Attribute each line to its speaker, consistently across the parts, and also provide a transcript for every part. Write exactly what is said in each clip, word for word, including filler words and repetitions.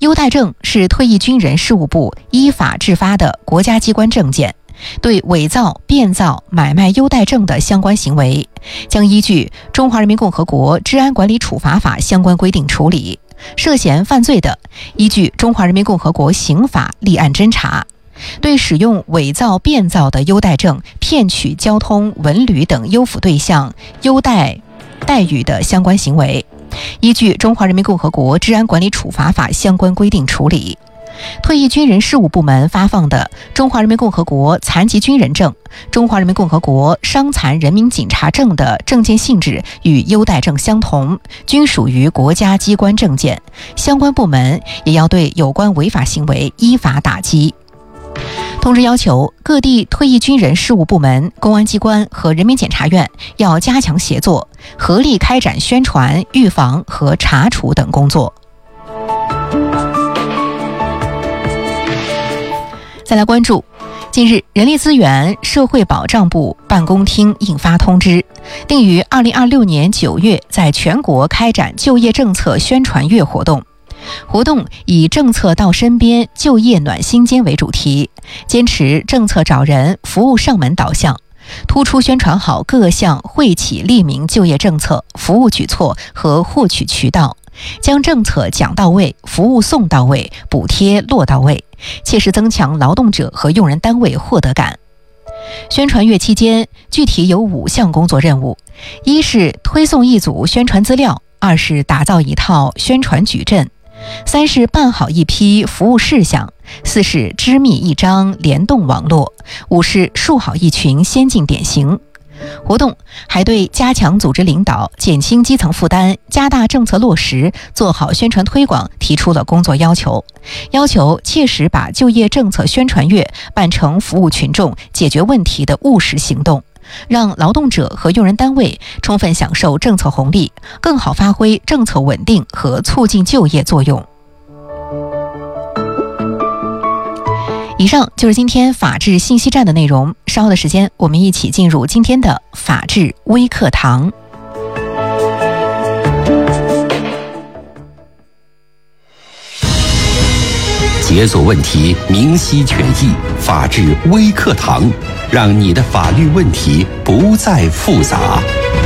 Speaker 1: 优待证是退役军人事务部依法制发的国家机关证件，对伪造、变造、买卖优待证的相关行为，将依据《中华人民共和国治安管理处罚法》相关规定处理。涉嫌犯罪的，依据《中华人民共和国刑法》立案侦查。对使用伪造、变造的优待证骗取交通、文旅等优抚对象优待待遇的相关行为，依据《中华人民共和国治安管理处罚法》相关规定处理。退役军人事务部门发放的中华人民共和国残疾军人证、中华人民共和国伤残人民警察证的证件性质与优待证相同，均属于国家机关证件，相关部门也要对有关违法行为依法打击。通知要求，各地退役军人事务部门、公安机关和人民检察院要加强协作，合力开展宣传、预防和查处等工作。再来关注，近日，人力资源社会保障部办公厅印发通知，定于二零二六年九月在全国开展就业政策宣传月活动。活动以政策到身边、就业暖心间为主题，坚持政策找人、服务上门导向，突出宣传好各项惠企利民就业政策、服务举措和获取渠道，将政策讲到位、服务送到位、补贴落到位，切实增强劳动者和用人单位获得感。宣传月期间，具体有五项工作任务：一是推送一组宣传资料，二是打造一套宣传矩阵，三是办好一批服务事项，四是织密一张联动网络，五是树好一群先进典型。活动还对加强组织领导、减轻基层负担、加大政策落实、做好宣传推广提出了工作要求，要求切实把就业政策宣传月办成服务群众、解决问题的务实行动，让劳动者和用人单位充分享受政策红利，更好发挥政策稳定和促进就业作用。以上就是今天法治信息站的内容，稍后的时间我们一起进入今天的法治微课堂。
Speaker 2: 解锁问题，明晰权益，法治微课堂，让你的法律问题不再复杂。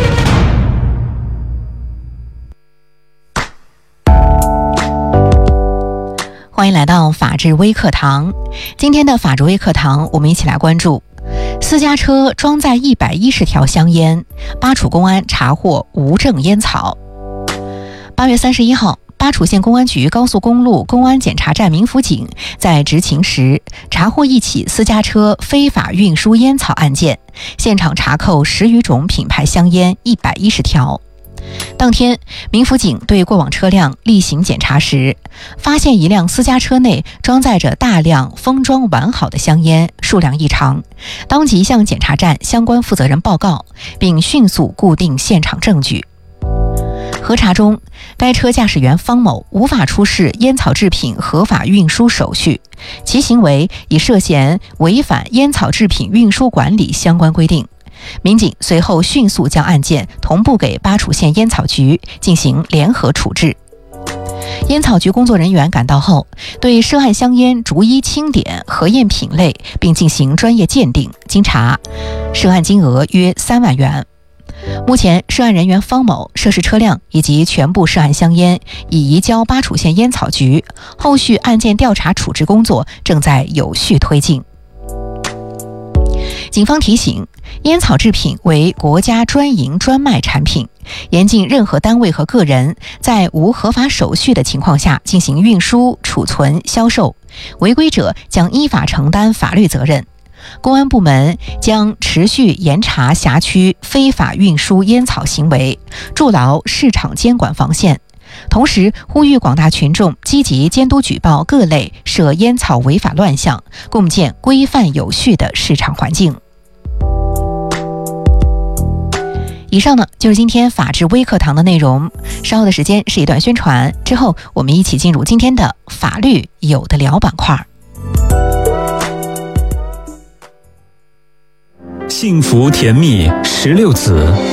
Speaker 1: 欢迎来到法治微课堂。今天的法治微课堂，我们一起来关注私家车装载一百一十条香烟，巴楚公安查获无证烟草。八月三十一号，巴楚县公安局高速公路公安检查站民辅警在执勤时查获一起私家车非法运输烟草案件，现场查扣十余种品牌香烟一百一十条。当天，民辅警对过往车辆例行检查时，发现一辆私家车内装载着大量封装完好的香烟，数量异常，当即向检查站相关负责人报告，并迅速固定现场证据。核查中，该车驾驶员方某无法出示烟草制品合法运输手续，其行为已涉嫌违反烟草制品运输管理相关规定。民警随后迅速将案件同步给巴楚县烟草局进行联合处置。烟草局工作人员赶到后，对涉案香烟逐一清点、核验品类，并进行专业鉴定。经查，涉案金额约三万元。目前，涉案人员方某、涉事车辆以及全部涉案香烟已移交巴楚县烟草局，后续案件调查处置工作正在有序推进。警方提醒，烟草制品为国家专营专卖产品，严禁任何单位和个人在无合法手续的情况下进行运输、储存、销售，违规者将依法承担法律责任。公安部门将持续严查辖区非法运输烟草行为，筑牢市场监管防线。同时呼吁广大群众积极监督举报各类涉烟草违法乱象，共建规范有序的市场环境。以上呢就是今天法治微课堂的内容，稍后的时间是一段宣传，之后我们一起进入今天的法律有的聊板块。
Speaker 3: 幸福甜蜜十六子，